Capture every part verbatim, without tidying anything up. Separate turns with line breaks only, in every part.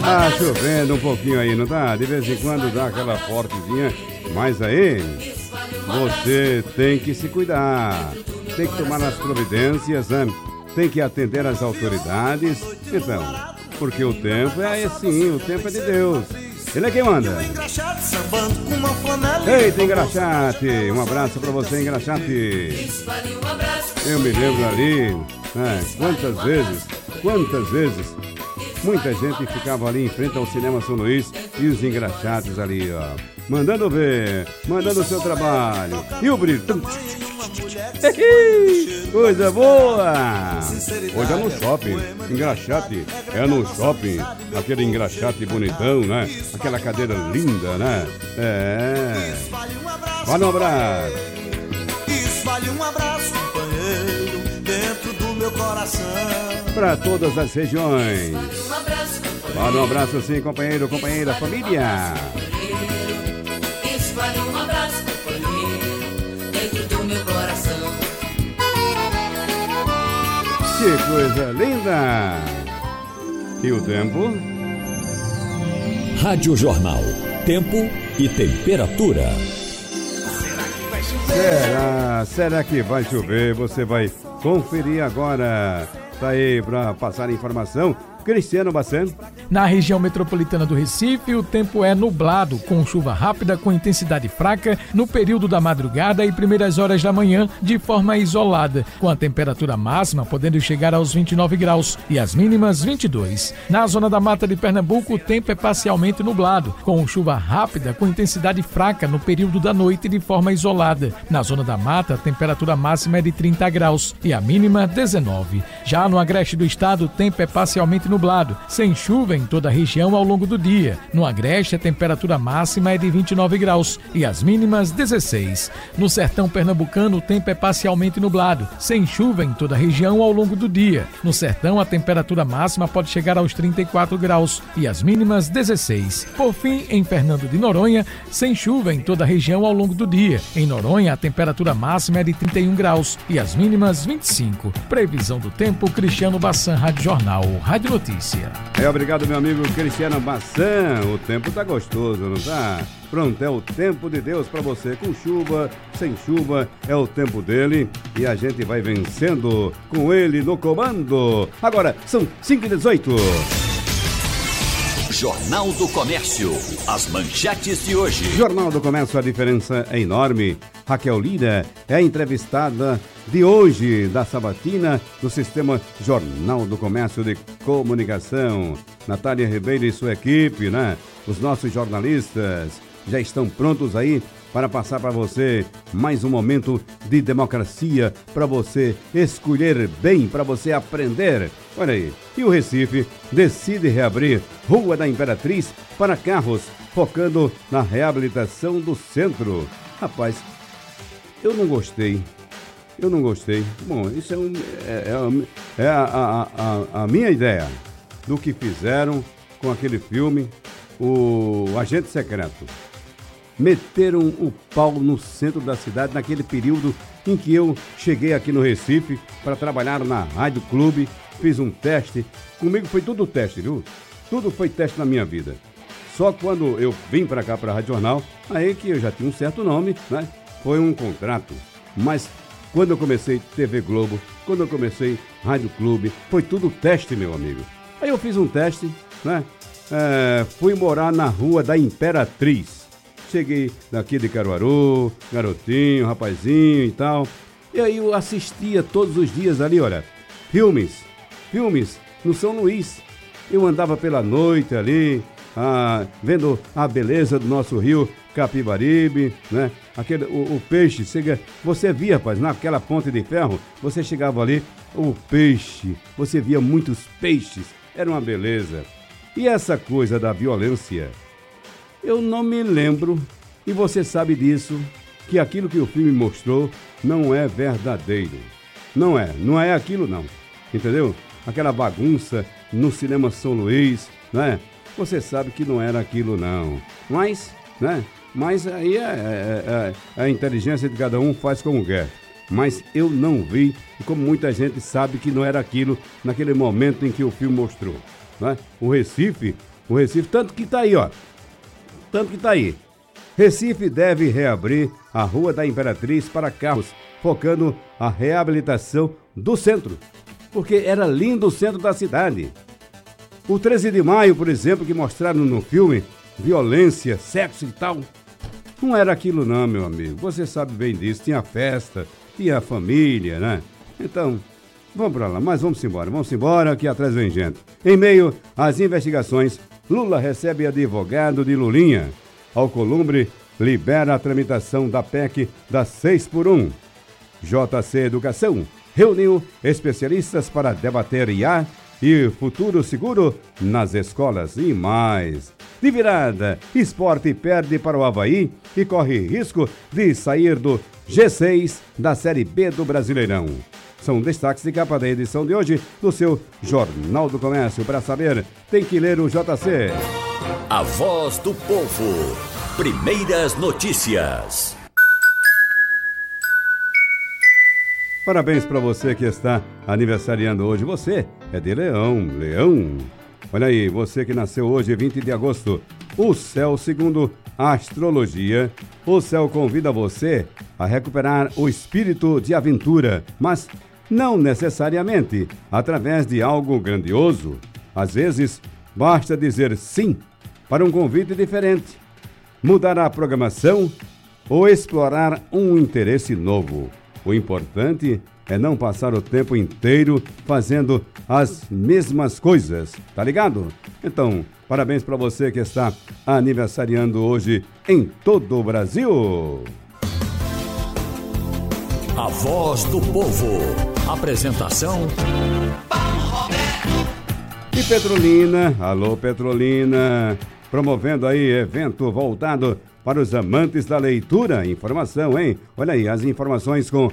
Tá chovendo um pouquinho aí, não tá? De vez em quando dá aquela fortezinha, mas aí você tem que se cuidar, tem que tomar as providências, né? Tem que atender às autoridades. Então, porque o tempo é assim, o tempo é de Deus. Ele é quem manda. Eita, Engraxate, um abraço pra você, Engraxate. Eu me lembro ali, né, quantas vezes, quantas vezes muita gente ficava ali em frente ao Cinema São Luís e os engraxates ali, ó, mandando ver, mandando o seu trabalho. E o brilho. Coisa boa! Hoje é no shopping, engraxate, é no shopping, aquele engraxate bonitão, né? Aquela cadeira linda, né? É. Vale um abraço. Espalhe um abraço, companheiro, dentro do meu coração. Para todas as regiões. Vale um abraço sim, companheiro, companheira, família. Espalhe um abraço, companheiro, dentro do meu coração. Que coisa linda! E o tempo?
Rádio Jornal. Tempo e temperatura.
Será? Será que vai chover? Você vai conferir agora. Tá aí para passar a informação. Cristiano Baceno.
Na região metropolitana do Recife, o tempo é nublado, com chuva rápida com intensidade fraca no período da madrugada e primeiras horas da manhã, de forma isolada, com a temperatura máxima podendo chegar aos vinte e nove graus e as mínimas vinte e dois. Na zona da Mata de Pernambuco, o tempo é parcialmente nublado, com chuva rápida com intensidade fraca no período da noite de forma isolada. Na zona da Mata, a temperatura máxima é de trinta graus e a mínima dezenove. Já no agreste do estado, o tempo é parcialmente nublado, sem chuva em toda a região ao longo do dia. No agreste, a temperatura máxima é de vinte e nove graus e as mínimas dezesseis. No sertão pernambucano, o tempo é parcialmente nublado, sem chuva em toda a região ao longo do dia. No sertão, a temperatura máxima pode chegar aos trinta e quatro graus e as mínimas dezesseis. Por fim, em Fernando de Noronha, sem chuva em toda a região ao longo do dia. Em Noronha, a temperatura máxima é de trinta e um graus e as mínimas vinte e cinco. Previsão do tempo, Cristiano Bassan, Rádio Jornal, Rádio Notícia.
É, obrigado, meu amigo Cristiano Bassan. O tempo tá gostoso, não tá? Pronto, é o tempo de Deus para você, com chuva, sem chuva, é o tempo dele e a gente vai vencendo com ele no comando. Agora, são cinco e dezoito.
Jornal do Comércio, as manchetes de hoje.
Jornal do Comércio, a diferença é enorme. Raquel Lira é a entrevistada de hoje da Sabatina do Sistema Jornal do Comércio de Comunicação. Natália Ribeiro e sua equipe, né? Os nossos jornalistas já estão prontos aí para passar para você mais um momento de democracia, para você escolher bem, para você aprender. Olha aí, e o Recife decide reabrir Rua da Imperatriz para carros, focando na reabilitação do centro. Rapaz, eu não gostei, eu não gostei. Bom, isso é, um, é, é, a, a, a, a minha ideia do que fizeram com aquele filme, o Agente Secreto. Meteram o pau no centro da cidade naquele período em que eu cheguei aqui no Recife para trabalhar na Rádio Clube, fiz um teste. Comigo foi tudo teste, viu? Tudo foi teste na minha vida. Só quando eu vim para cá, para a Rádio Jornal, aí que eu já tinha um certo nome, né? Foi um contrato. Mas quando eu comecei T V Globo, quando eu comecei Rádio Clube, foi tudo teste, meu amigo. Aí eu fiz um teste, né? É, fui morar na Rua da Imperatriz. Cheguei daqui de Caruaru, garotinho, rapazinho e tal. E aí eu assistia todos os dias ali, olha, filmes, filmes no São Luís. Eu andava pela noite ali, ah, vendo a beleza do nosso rio Capibaribe, né? Aquele, o, o peixe, chega, você via, rapaz, naquela ponte de ferro, você chegava ali, o peixe, você via muitos peixes, era uma beleza. E essa coisa da violência, eu não me lembro, e você sabe disso, que aquilo que o filme mostrou não é verdadeiro. Não é, não é aquilo não, entendeu? Aquela bagunça no Cinema São Luís, né? Você sabe que não era aquilo não, mas, né? Mas aí é, é, é, a inteligência de cada um faz como quer. Mas eu não vi, e como muita gente sabe que não era aquilo naquele momento em que o filme mostrou, né? O Recife, o Recife, tanto que tá aí, ó. Tanto que tá aí. Recife deve reabrir a Rua da Imperatriz para carros, focando a reabilitação do centro, porque era lindo o centro da cidade. O treze de maio, por exemplo, que mostraram no filme, violência, sexo e tal, não era aquilo não, meu amigo. Você sabe bem disso, tinha festa, tinha família, né? Então, vamos pra lá, mas vamos embora, vamos embora, que atrás vem gente. Em meio às investigações, Lula recebe advogado de Lulinha. Alcolumbre libera a tramitação da P E C da seis por um. J C Educação reuniu especialistas para debater I A e futuro seguro nas escolas e mais. De virada, Sport perde para o Avaí e corre risco de sair do G seis da Série B do Brasileirão. São destaques de capa da edição de hoje do seu Jornal do Comércio. Para saber, tem que ler o J C.
A voz do povo. Primeiras notícias.
Parabéns para você que está aniversariando hoje. Você é de Leão, Leão. Olha aí, você que nasceu hoje, vinte de agosto. O céu, segundo a astrologia, o céu convida você a recuperar o espírito de aventura, mas não necessariamente através de algo grandioso. Às vezes, basta dizer sim para um convite diferente, mudar a programação ou explorar um interesse novo. O importante é não passar o tempo inteiro fazendo as mesmas coisas, tá ligado? Então, parabéns para você que está aniversariando hoje em todo o Brasil.
A voz do povo. Apresentação: Paulo Roberto.
E Petrolina, alô Petrolina, promovendo aí evento voltado para os amantes da leitura. Informação, hein? Olha aí, as informações com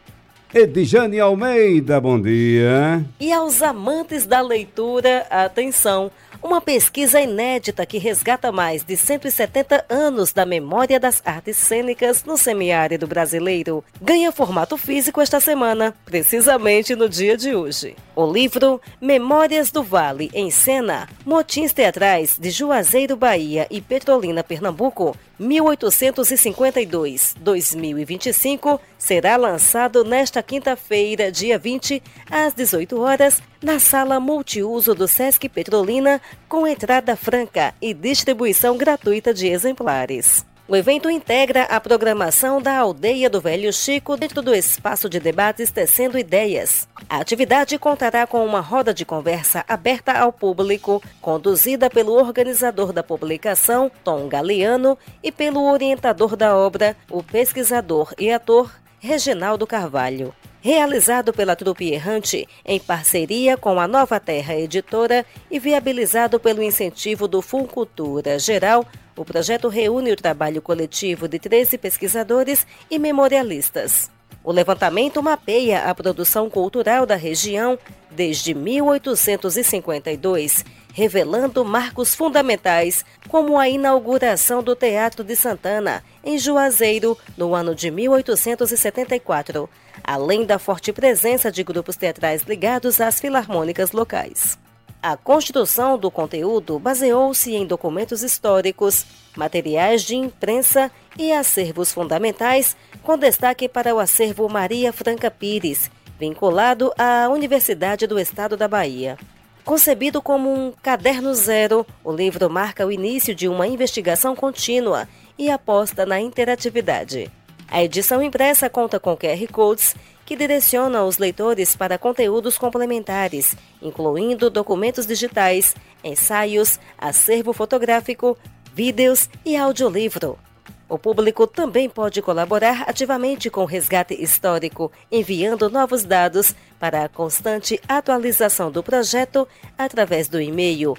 Edjane Almeida, bom dia.
E aos amantes da leitura, atenção! Uma pesquisa inédita que resgata mais de cento e setenta anos da memória das artes cênicas no semiárido brasileiro ganha formato físico esta semana, precisamente no dia de hoje. O livro Memórias do Vale em Cena, Motins Teatrais de Juazeiro, Bahia e Petrolina, Pernambuco, mil oitocentos e cinquenta e dois a dois mil e vinte e cinco, será lançado nesta quinta-feira, dia vinte, às dezoito horas, na sala multiuso do Sesc Petrolina, com entrada franca e distribuição gratuita de exemplares. O evento integra a programação da Aldeia do Velho Chico dentro do espaço de debates Tecendo Ideias. A atividade contará com uma roda de conversa aberta ao público, conduzida pelo organizador da publicação, Tom Galeano, e pelo orientador da obra, o pesquisador e ator Reginaldo Carvalho. Realizado pela Trupe Errante, em parceria com a Nova Terra Editora e viabilizado pelo incentivo do Funcultura Geral, o projeto reúne o trabalho coletivo de treze pesquisadores e memorialistas. O levantamento mapeia a produção cultural da região desde mil oitocentos e cinquenta e dois, revelando marcos fundamentais, como a inauguração do Teatro de Santana, em Juazeiro, no ano de mil oitocentos e setenta e quatro, além da forte presença de grupos teatrais ligados às filarmônicas locais. A construção do conteúdo baseou-se em documentos históricos, materiais de imprensa e acervos fundamentais, com destaque para o acervo Maria Franca Pires, vinculado à Universidade do Estado da Bahia. Concebido como um caderno zero, o livro marca o início de uma investigação contínua e aposta na interatividade. A edição impressa conta com Q R Codes que direcionam os leitores para conteúdos complementares, incluindo documentos digitais, ensaios, acervo fotográfico, vídeos e audiolivro. O público também pode colaborar ativamente com o resgate histórico, enviando novos dados para a constante atualização do projeto através do e-mail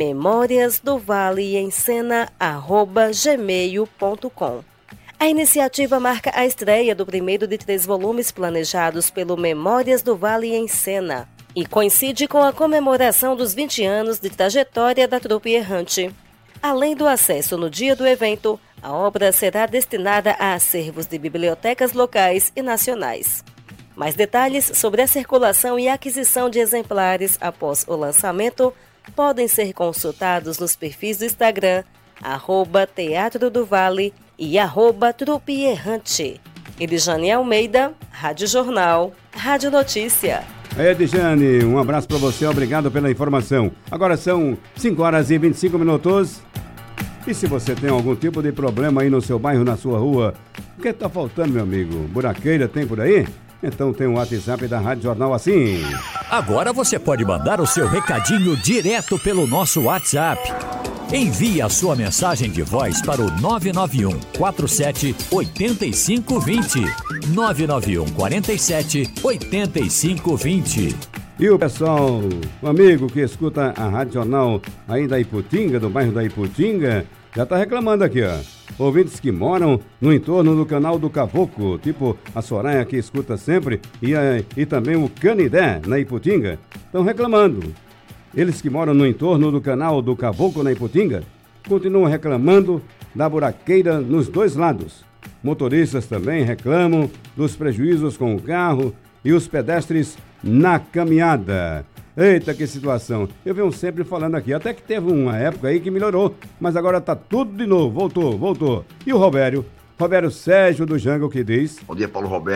memoriasdovaleemcena arroba gmail ponto com. A iniciativa marca a estreia do primeiro de três volumes planejados pelo Memórias do Vale em Cena e coincide com a comemoração dos vinte anos de trajetória da Trupe Errante. Além do acesso no dia do evento, a obra será destinada a acervos de bibliotecas locais e nacionais. Mais detalhes sobre a circulação e aquisição de exemplares após o lançamento podem ser consultados nos perfis do Instagram, arroba Teatro do Vale e arroba Trupe Errante. Edjane Almeida, Rádio Jornal, Rádio Notícia.
Edjane, um abraço para você, obrigado pela informação. Agora são cinco horas e vinte e cinco minutos. E se você tem algum tipo de problema aí no seu bairro, na sua rua, o que está faltando, meu amigo? Buraqueira tem por aí? Então tem um WhatsApp da Rádio Jornal assim.
Agora você pode mandar o seu recadinho direto pelo nosso WhatsApp. Envie a sua mensagem de voz para o nove nove um quatro sete oito cinco dois zero. nove nove um quatro sete oito cinco dois zero.
E o pessoal, o amigo que escuta a Rádio Jornal aí da Iputinga, do bairro da Iputinga, já está reclamando aqui, ó. Ouvintes que moram no entorno do canal do Cavoco, tipo a Soraya que escuta sempre e, a, e também o Canidé na Iputinga, estão reclamando. Eles que moram no entorno do canal do Cavoco na Iputinga continuam reclamando da buraqueira nos dois lados. Motoristas também reclamam dos prejuízos com o carro e os pedestres na caminhada. Eita, que situação. Eu venho sempre falando aqui, até que teve uma época aí que melhorou, mas agora tá tudo de novo, voltou, voltou. E o Robério? Robério Sérgio do Jango que diz...
Bom dia, Paulo Roberto.